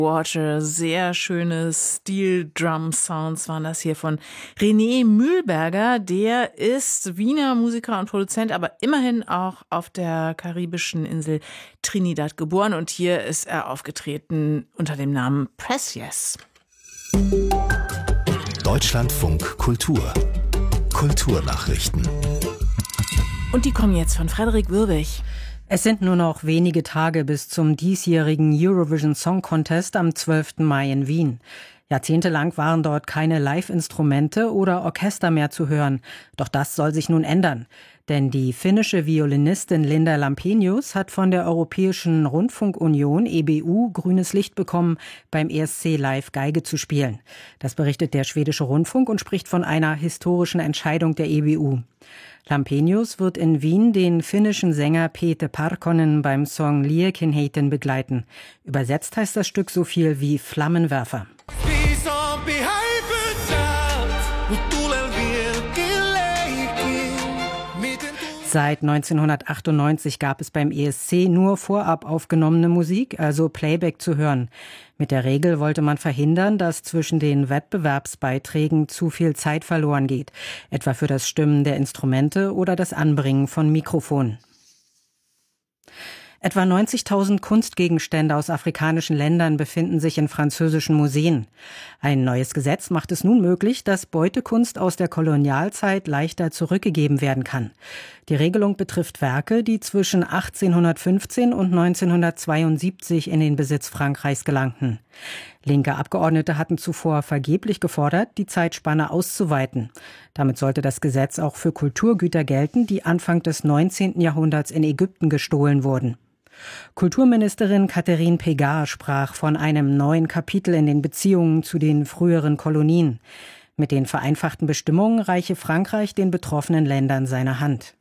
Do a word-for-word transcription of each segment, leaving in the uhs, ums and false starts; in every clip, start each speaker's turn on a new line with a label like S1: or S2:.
S1: Water, sehr schöne Steel-Drum-Sounds waren das hier von René Mühlberger. Der ist Wiener Musiker und Produzent, aber immerhin auch auf der karibischen Insel Trinidad geboren. Und hier ist er aufgetreten unter dem Namen Precious.
S2: Deutschlandfunk Kultur. Kulturnachrichten.
S1: Und die kommen jetzt von Frederik Würwig.
S3: Es sind nur noch wenige Tage bis zum diesjährigen Eurovision Song Contest am zwölften Mai in Wien. Jahrzehntelang waren dort keine Live-Instrumente oder Orchester mehr zu hören. Doch das soll sich nun ändern. Denn die finnische Violinistin Linda Lampenius hat von der Europäischen Rundfunkunion E B U grünes Licht bekommen, beim E S C Live Geige zu spielen. Das berichtet der schwedische Rundfunk und spricht von einer historischen Entscheidung der E B U. Lampenius wird in Wien den finnischen Sänger Pete Parkkonen beim Song Liekinheiten begleiten. Übersetzt heißt das Stück so viel wie Flammenwerfer. Seit neunzehnhundertachtundneunzig gab es beim E S C nur vorab aufgenommene Musik, also Playback zu hören. Mit der Regel wollte man verhindern, dass zwischen den Wettbewerbsbeiträgen zu viel Zeit verloren geht, etwa für das Stimmen der Instrumente oder das Anbringen von Mikrofonen. Etwa neunzigtausend Kunstgegenstände aus afrikanischen Ländern befinden sich in französischen Museen. Ein neues Gesetz macht es nun möglich, dass Beutekunst aus der Kolonialzeit leichter zurückgegeben werden kann. Die Regelung betrifft Werke, die zwischen achtzehnhundertfünfzehn und neunzehnhundertzweiundsiebzig in den Besitz Frankreichs gelangten. Linke Abgeordnete hatten zuvor vergeblich gefordert, die Zeitspanne auszuweiten. Damit sollte das Gesetz auch für Kulturgüter gelten, die Anfang des neunzehnten Jahrhunderts in Ägypten gestohlen wurden. Kulturministerin Catherine Pégard sprach von einem neuen Kapitel in den Beziehungen zu den früheren Kolonien. Mit den vereinfachten Bestimmungen reiche Frankreich den betroffenen Ländern seine Hand.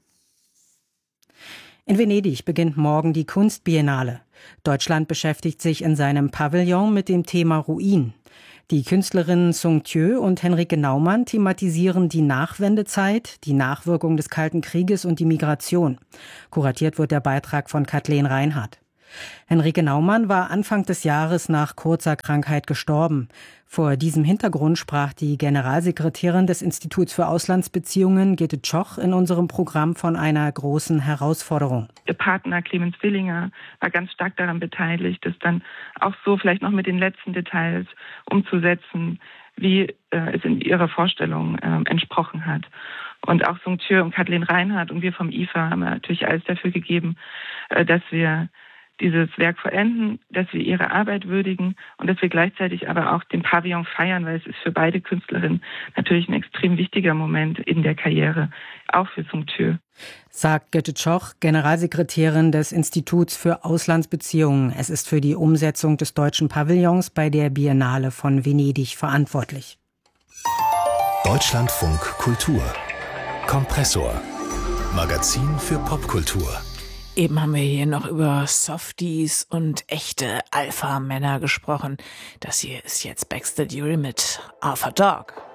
S3: In Venedig beginnt morgen die Kunstbiennale. Deutschland beschäftigt sich in seinem Pavillon mit dem Thema Ruin. Die Künstlerinnen Sung Thieu und Henrike Naumann thematisieren die Nachwendezeit, die Nachwirkung des Kalten Krieges und die Migration. Kuratiert wird der Beitrag von Kathleen Reinhardt. Henrike Naumann war Anfang des Jahres nach kurzer Krankheit gestorben. Vor diesem Hintergrund sprach die Generalsekretärin des Instituts für Auslandsbeziehungen, Gitte Tschoch, in unserem Programm von einer großen Herausforderung.
S4: Ihr Partner Clemens Willinger war ganz stark daran beteiligt, das dann auch so vielleicht noch mit den letzten Details umzusetzen, wie äh, es in ihrer Vorstellung äh, entsprochen hat. Und auch Sung Thieu und Kathleen Reinhardt und wir vom I F A haben natürlich alles dafür gegeben, äh, dass wir dieses Werk vollenden, dass wir ihre Arbeit würdigen und dass wir gleichzeitig aber auch den Pavillon feiern, weil es ist für beide Künstlerinnen natürlich ein extrem wichtiger Moment in der Karriere, auch für Sung Thieu.
S3: Sagt Gitte Tschoch, Generalsekretärin des Instituts für Auslandsbeziehungen. Es ist für die Umsetzung des deutschen Pavillons bei der Biennale von Venedig verantwortlich.
S2: Deutschlandfunk Kultur. Kompressor. Magazin für Popkultur.
S1: Eben haben wir hier noch über Softies und echte Alpha-Männer gesprochen. Das hier ist jetzt Baxter Dury mit Alpha Dog.